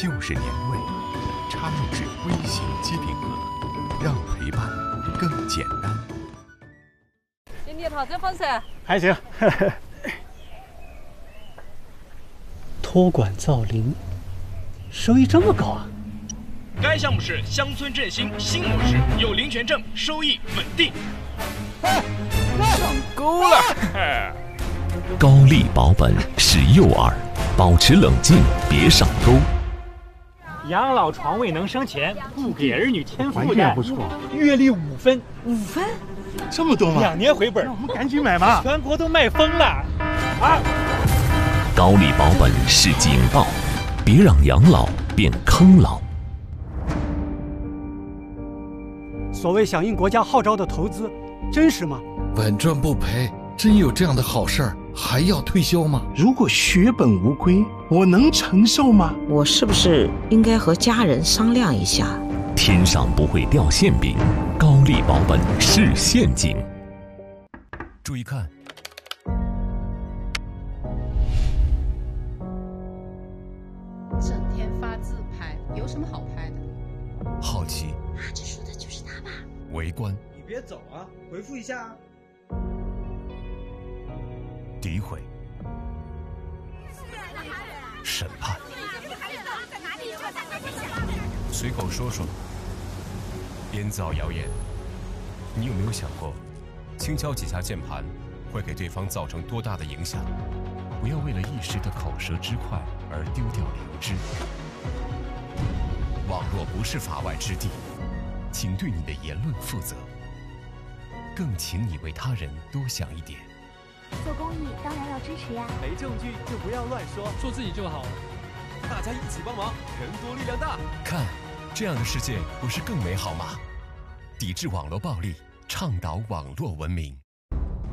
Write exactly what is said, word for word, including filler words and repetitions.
就是年味，插入式微型机顶盒，让陪伴更简单。 今天跑这方噻， 还行。托管造林，收益这么高啊！ 该项目是乡村振兴新模式，有林权证，收益稳定。 上钩了！ 高丽保本是诱饵，保持冷静，别上钩。 养老床位能生钱，不给儿女添负担， 环境也不错， 月利五分， 五分， 这么多吗？ 两年回本， 我们赶紧买嘛！ 全国都卖疯了啊！ 高丽保本是警报，别让养老变坑老。 所谓响应国家号召的投资，真实吗？ 稳赚不赔，真有这样的好事儿，还要推销吗？ 如果血本无归，我能承受吗？ 我是不是应该和家人商量一下？ 天上不会掉馅饼，高丽保本是陷阱。注意看。 整天发自拍，有什么好拍的？ 好奇。 啊，这说的就是他吧？ 围观。 你别走啊，回复一下啊。 诋毁。审判。 随口说说。编造谣言。你有没有想过，轻敲几下键盘，会给对方造成多大的影响？不要为了一时的口舌之快而丢掉良知。网络不是法外之地，请对你的言论负责，更请你为他人多想一点。 做公益当然要支持呀， 没证据就不要乱说， 做自己就好了。 大家一起帮忙，人多力量大。 看，这样的世界不是更美好吗？抵制网络暴力，倡导网络文明。